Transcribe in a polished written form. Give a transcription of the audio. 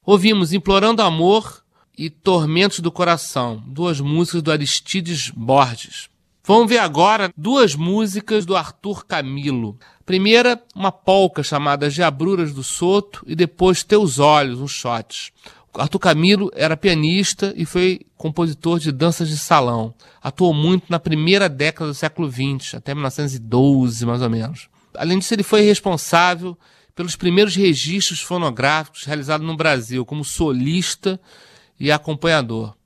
Ouvimos Implorando Amor e Tormentos do Coração, duas músicas do Aristides Borges. Vamos ver agora duas músicas do Arthur Camilo. Primeira, uma polca chamada Jabruras do Soto e depois Teus Olhos, um shot. Arthur Camilo era pianista e foi compositor de danças de salão. Atuou muito na primeira década do século XX, até 1912, mais ou menos. Além disso, ele foi responsável pelos primeiros registros fonográficos realizados no Brasil, como solista e acompanhador.